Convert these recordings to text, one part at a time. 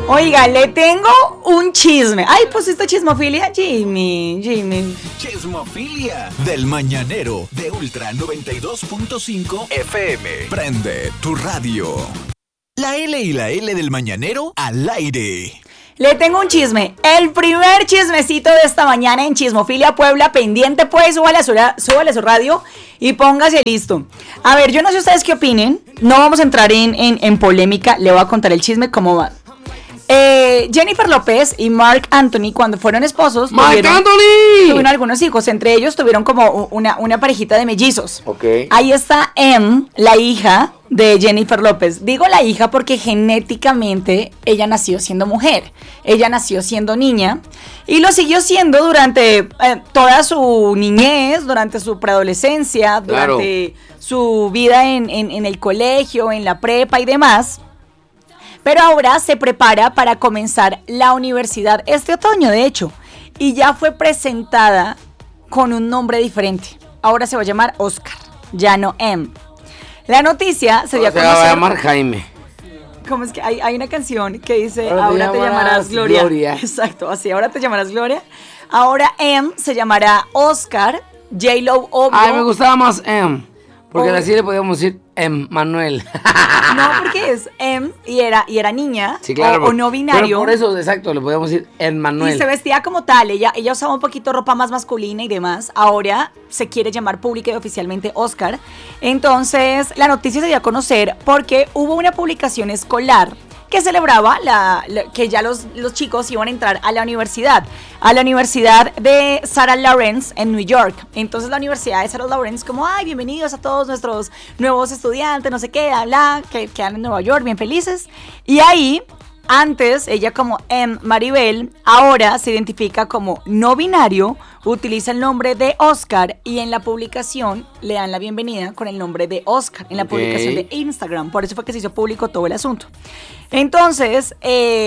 Oiga, le tengo un chisme. Ay, pues esta chismofilia, Jimmy. Chismofilia del Mañanero de Ultra 92.5 FM. Prende tu radio. La L y la L del Mañanero al aire. Le tengo un chisme. El primer chismecito de esta mañana en Chismofilia Puebla. Pendiente, pues, súbale a su radio y póngase listo. A ver, yo no sé ustedes qué opinen. No vamos a entrar en polémica. Le voy a contar el chisme cómo va. Jennifer López y Marc Anthony, cuando fueron esposos, tuvieron algunos hijos. Entre ellos tuvieron como una parejita de mellizos. Okay. Ahí está Em, la hija de Jennifer López. Digo la hija porque genéticamente ella nació siendo mujer. Ella nació siendo niña y lo siguió siendo durante toda su niñez, durante su preadolescencia, durante su vida en el colegio, en la prepa y demás. Pero ahora se prepara para comenzar la universidad este otoño, de hecho. Y ya fue presentada con un nombre diferente. Ahora se va a llamar Oscar, ya no Em. La noticia se dio a conocer... Se va a llamar Jaime. ¿Cómo es que hay una canción que dice ahora te llamarás Gloria? Exacto, así, ahora te llamarás Gloria. Ahora Em se llamará Oscar, J-Lo obvio. Ay, me gustaba más Em. Porque así le podíamos decir Manuel. No, porque es Em y era niña. Sí, claro. O no binario. Pero por eso, exacto, le podíamos decir Manuel. Y se vestía como tal. Ella usaba un poquito ropa más masculina y demás. Ahora se quiere llamar pública y oficialmente Oscar. Entonces, la noticia se dio a conocer porque hubo una publicación escolar que celebraba que ya los chicos iban a entrar a la universidad de Sarah Lawrence en New York. Entonces la universidad de Sarah Lawrence como, ay, bienvenidos a todos nuestros nuevos estudiantes, no sé qué, bla, que quedan en Nueva York bien felices. Y ahí, antes, ella como Maribel, ahora se identifica como no binario, utiliza el nombre de Oscar y en la publicación le dan la bienvenida con el nombre de Oscar, en la publicación de Instagram. Por eso fue que se hizo público todo el asunto. Entonces,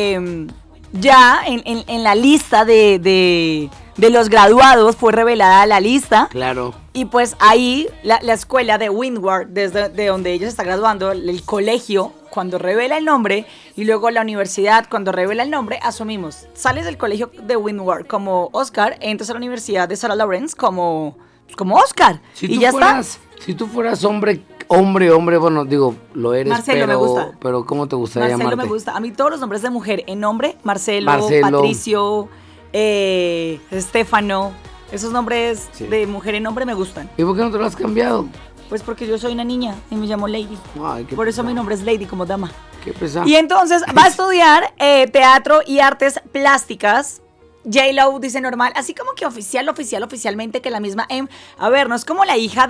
ya en la lista de los graduados fue revelada la lista. Claro. Y pues ahí la escuela de Windward, de donde ella se está graduando, el colegio, cuando revela el nombre, y luego la universidad, cuando revela el nombre, asumimos, sales del colegio de Windward como Oscar, entras a la universidad de Sarah Lawrence como Oscar. Y ya está. Si tú fueras hombre, bueno, digo, lo eres, Marcelo, me gusta. Pero ¿cómo te gustaría llamarte? Marcelo me gusta. A mí todos los nombres de mujer en nombre, Marcelo. Patricio, Estefano, esos nombres de mujer en nombre me gustan. ¿Y por qué no te lo has cambiado? Pues porque yo soy una niña y me llamo Lady. Ay, por eso mi nombre es Lady, como dama. Qué pesado. Y entonces va a estudiar teatro y artes plásticas. J-Lo dice normal, así como que oficialmente que la misma Em. A ver, no es como la hija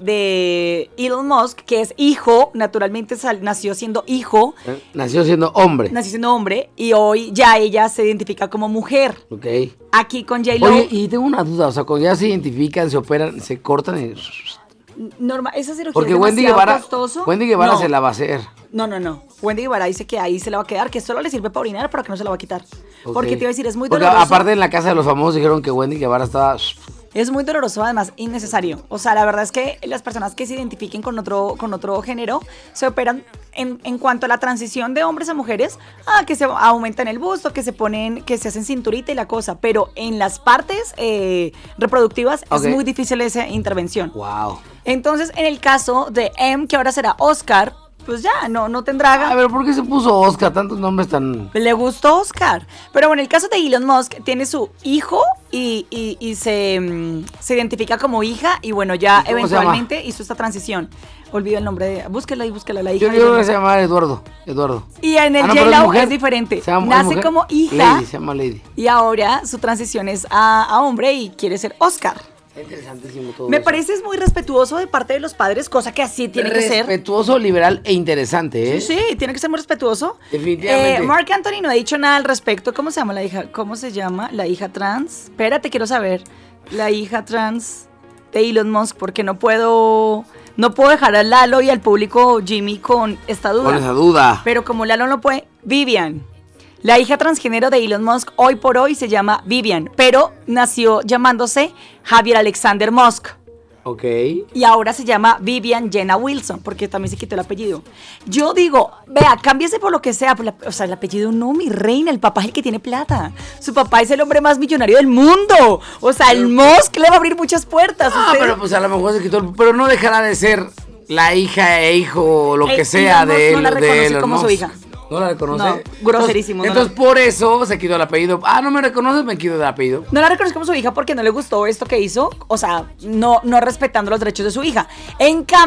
de Elon Musk, que es hijo, naturalmente nació siendo hijo. Nació siendo hombre. Nació siendo hombre y hoy ya ella se identifica como mujer. Ok. Aquí con J-Lo. Oye, y tengo una duda, o sea, cuando ya se identifican, se operan, se cortan y... Normal, esa cirugía porque es demasiado costoso. Wendy Guevara se la va a hacer. No. Wendy Guevara dice que ahí se la va a quedar, que solo le sirve para orinar, pero que no se la va a quitar. Okay. Porque te iba a decir, es muy doloroso. Aparte en la casa de los famosos dijeron que Wendy Guevara estaba... Es muy doloroso, además, innecesario. O sea, la verdad es que las personas que se identifiquen con otro género se operan en cuanto a la transición de hombres a mujeres, que se aumentan el busto, que se hacen cinturita y la cosa. Pero en las partes reproductivas es muy difícil esa intervención. Wow. Entonces, en el caso de Em, que ahora será Oscar, pues ya, no tendrá... A ver, ¿por qué se puso Oscar? Tantos nombres tan... Le gustó Oscar. Pero bueno, en el caso de Elon Musk, tiene su hijo y se identifica como hija. Y bueno, ya eventualmente hizo esta transición. Olvido el nombre de... Búsquela, la hija. Yo creo que se llama Eduardo. Y en el J-Lo es diferente. Nace como hija. Lady, se llama Lady. Y ahora su transición es a hombre y quiere ser Oscar. Está interesantísimo todo. Me parece muy respetuoso de parte de los padres, cosa que así tiene que ser. Respetuoso, liberal e interesante, ¿eh? Sí, tiene que ser muy respetuoso. Definitivamente. Marc Anthony no ha dicho nada al respecto. ¿Cómo se llama la hija? ¿Cómo se llama la hija trans? Espérate, quiero saber. La hija trans de Elon Musk, porque no puedo dejar a Lalo y al público Jimmy con esta duda. Con esa duda. Pero como Lalo no puede, Vivian. La hija transgénero de Elon Musk hoy por hoy se llama Vivian, pero nació llamándose Javier Alexander Musk. Ok. Y ahora se llama Vivian Jenna Wilson, porque también se quitó el apellido. Yo digo, vea, cámbiese por lo que sea. O sea, el apellido no, mi reina. El papá es el que tiene plata. Su papá es el hombre más millonario del mundo. O sea, el Musk le va a abrir muchas puertas. Ah, pero pues a lo mejor se quitó. Pero no dejará de ser la hija e hijo o lo que sea digamos, de él. no la reconoce Elon como su Musk. hija. ¿No la reconoce? No, groserísimo. Entonces por eso se quitó el apellido. Ah, no me reconoces, me quito el apellido. No la reconoce como su hija porque no le gustó esto que hizo. O sea, no respetando los derechos de su hija. En cambio,